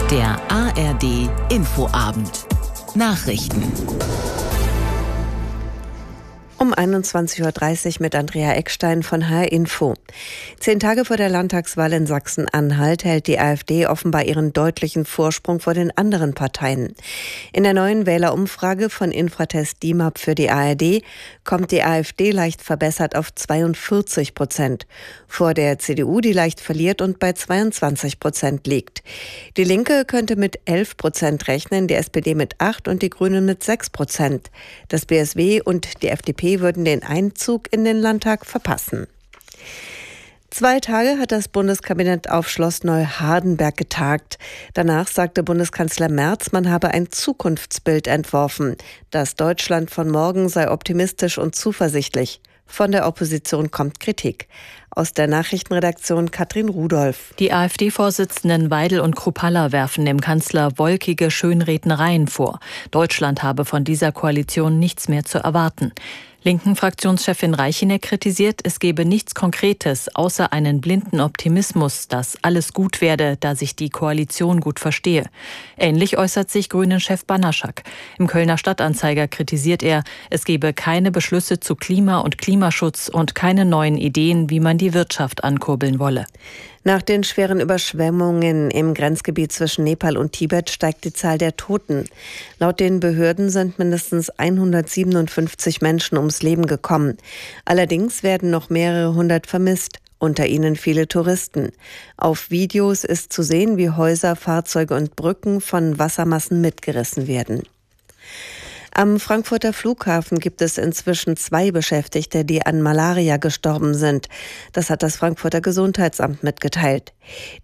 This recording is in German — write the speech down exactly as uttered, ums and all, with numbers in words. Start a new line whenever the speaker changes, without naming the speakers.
Der A R D Infoabend. Nachrichten.
Um einundzwanzig Uhr dreißig mit Andrea Eckstein von H R Info. Zehn Tage vor der Landtagswahl in Sachsen-Anhalt hält die AfD offenbar ihren deutlichen Vorsprung vor den anderen Parteien. In der neuen Wählerumfrage von Infratest D I M A P für die A R D kommt die AfD leicht verbessert auf zweiundvierzig Prozent. Vor der C D U, die leicht verliert und bei zweiundzwanzig Prozent liegt. Die Linke könnte mit elf Prozent rechnen, die S P D mit acht und die Grünen mit sechs Prozent. Das B S W und die F D P würden den Einzug in den Landtag verpassen. Zwei Tage hat das Bundeskabinett auf Schloss Neuhardenberg getagt. Danach sagte Bundeskanzler Merz, man habe ein Zukunftsbild entworfen. Das Deutschland von morgen sei optimistisch und zuversichtlich. Von der Opposition kommt Kritik. Aus der Nachrichtenredaktion Katrin Rudolph.
Die AfD-Vorsitzenden Weidel und Kruppalla werfen dem Kanzler wolkige Schönrednereien vor. Deutschland habe von dieser Koalition nichts mehr zu erwarten. Linken Fraktionschefin Reicheneck kritisiert, es gebe nichts Konkretes, außer einen blinden Optimismus, dass alles gut werde, da sich die Koalition gut verstehe. Ähnlich äußert sich Grünen-Chef Banaschak. Im Kölner Stadtanzeiger kritisiert er, es gebe keine Beschlüsse zu Klima und Klimaschutz und keine neuen Ideen, wie man die Wirtschaft ankurbeln wolle.
Nach den schweren Überschwemmungen im Grenzgebiet zwischen Nepal und Tibet steigt die Zahl der Toten. Laut den Behörden sind mindestens hundertsiebenundfünfzig Menschen ums Leben gekommen. Allerdings werden noch mehrere hundert vermisst, unter ihnen viele Touristen. Auf Videos ist zu sehen, wie Häuser, Fahrzeuge und Brücken von Wassermassen mitgerissen werden. Am Frankfurter Flughafen gibt es inzwischen zwei Beschäftigte, die an Malaria gestorben sind. Das hat das Frankfurter Gesundheitsamt mitgeteilt.